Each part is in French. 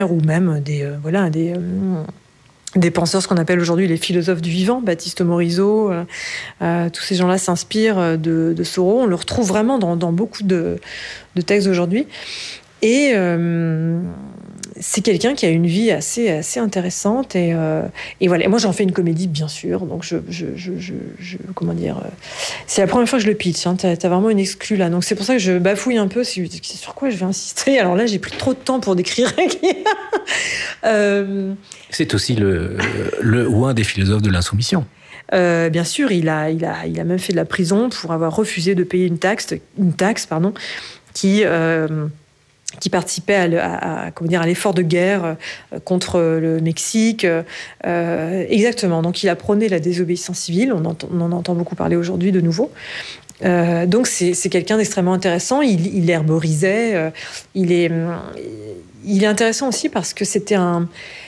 ou même des penseurs, ce qu'on appelle aujourd'hui les philosophes du vivant, Baptiste Morisot, tous ces gens-là s'inspirent de Thoreau. On le retrouve vraiment dans beaucoup de textes aujourd'hui. Et c'est quelqu'un qui a une vie assez intéressante. Et voilà. Et moi, j'en fais une comédie, bien sûr. Donc, comment dire, c'est la première fois que je le pitch. Hein. T'as vraiment une exclue là. Donc, c'est pour ça que je bafouille un peu sur quoi je vais insister. Alors là, j'ai pris trop de temps pour décrire. C'est aussi le ou un des philosophes de l'insoumission. Bien sûr, il a même fait de la prison pour avoir refusé de payer une taxe, qui participait à l'effort de guerre contre le Mexique. Exactement. Donc, il a prôné la désobéissance civile. On en entend beaucoup parler aujourd'hui de nouveau. Donc, c'est quelqu'un d'extrêmement intéressant. Il herborisait. Il est intéressant aussi parce que c'était un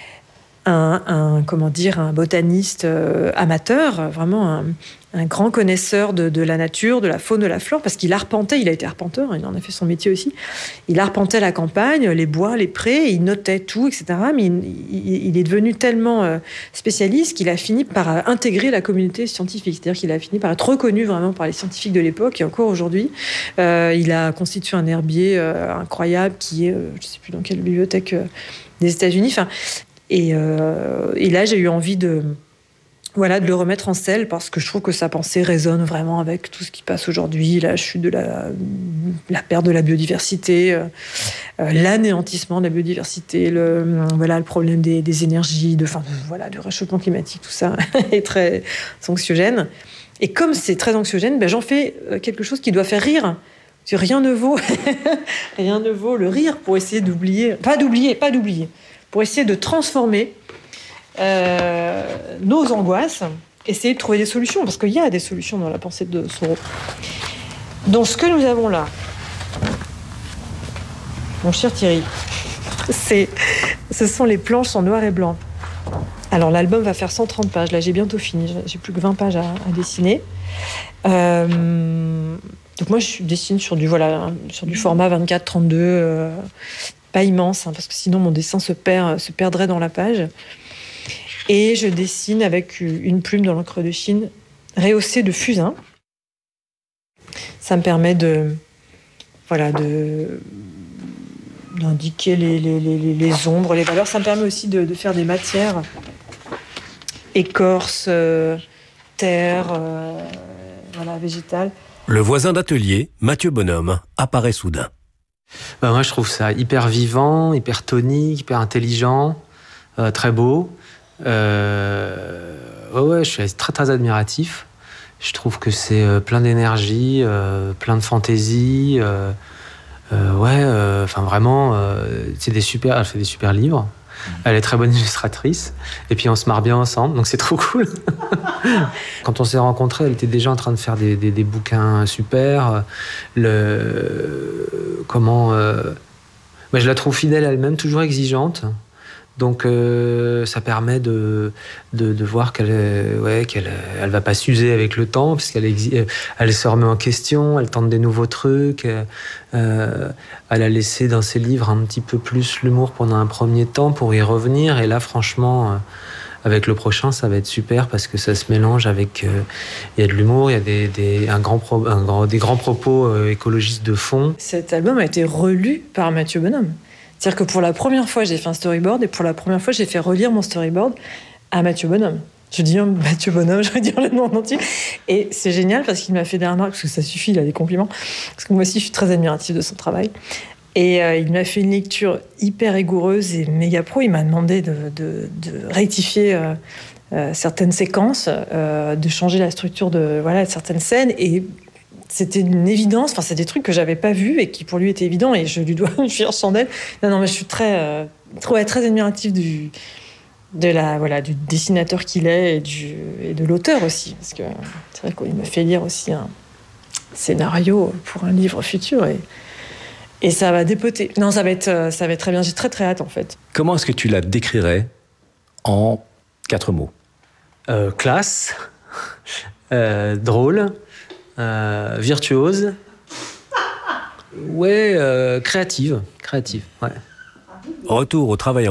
botaniste amateur, vraiment un grand connaisseur de la nature, de la faune, de la flore, parce qu'il arpentait, il a été arpenteur, il en a fait son métier aussi. Il arpentait la campagne, les bois, les prés, il notait tout, etc. Mais il est devenu tellement spécialiste qu'il a fini par intégrer la communauté scientifique. C'est-à-dire qu'il a fini par être reconnu vraiment par les scientifiques de l'époque et encore aujourd'hui. Il a constitué un herbier incroyable qui est, je ne sais plus dans quelle bibliothèque des États-Unis. Enfin, et là, j'ai eu envie de le remettre en selle parce que je trouve que sa pensée résonne vraiment avec tout ce qui passe aujourd'hui, la chute de la perte de la biodiversité, l'anéantissement de la biodiversité, le problème des énergies, du réchauffement climatique, tout ça est très anxiogène. Et comme c'est très anxiogène, j'en fais quelque chose qui doit faire rire. Rien ne vaut le rire pour essayer d'oublier, pas d'oublier, pour essayer de transformer nos angoisses, essayer de trouver des solutions, parce qu'il y a des solutions dans la pensée de Thoreau. Donc ce que nous avons là, mon cher Thierry, ce sont les planches en noir et blanc. Alors l'album va faire 130 pages, là j'ai bientôt fini, j'ai plus que 20 pages à dessiner. Donc moi je dessine sur du format 24-32, pas immense, parce que sinon mon dessin se perdrait dans la page. Et je dessine avec une plume dans l'encre de Chine rehaussée de fusain. Ça me permet d'indiquer les ombres, les valeurs. Ça me permet aussi de faire des matières écorce, terre, végétale. Le voisin d'atelier, Mathieu Bonhomme, apparaît soudain. Moi, je trouve ça hyper vivant, hyper tonique, hyper intelligent, très beau. Je suis très très admiratif. Je trouve que c'est plein d'énergie, plein de fantaisie. Vraiment, elle fait des super livres. Elle est très bonne illustratrice. Et puis on se marre bien ensemble, donc c'est trop cool. Quand on s'est rencontrés, elle était déjà en train de faire des bouquins super. Je la trouve fidèle à elle-même, toujours exigeante. Donc ça permet de voir qu'elle va pas s'user avec le temps, parce elle se remet en question, elle tente des nouveaux trucs. Elle a laissé dans ses livres un petit peu plus l'humour pendant un premier temps pour y revenir. Et là, franchement, avec le prochain, ça va être super parce que ça se mélange avec. Il y a de l'humour, il y a des grands propos écologistes de fond. Cet album a été relu par Mathieu Bonhomme. C'est-à-dire que pour la première fois, j'ai fait un storyboard et pour la première fois, j'ai fait relire mon storyboard à Mathieu Bonhomme. Je dis Mathieu Bonhomme, je vais dire le nom entier. Et c'est génial parce qu'il m'a fait des remarques, parce que ça suffit, il a des compliments. Parce que moi aussi, je suis très admirative de son travail. Et il m'a fait une lecture hyper rigoureuse et méga pro. Il m'a demandé de rectifier certaines séquences, de changer la structure de certaines scènes. Et c'était une évidence. Enfin, c'est des trucs que j'avais pas vus et qui pour lui étaient évidents. Et je lui dois une fière chandelle. Non, mais je suis très admirative du dessinateur qu'il est et de l'auteur aussi. Parce que c'est vrai qu'il me fait lire aussi un scénario pour un livre futur et ça va dépoter. Non, ça va être très bien. J'ai très très hâte en fait. Comment est-ce que tu la décrirais en 4 mots? Classe, drôle, virtuose, créative, ouais. Retour au travail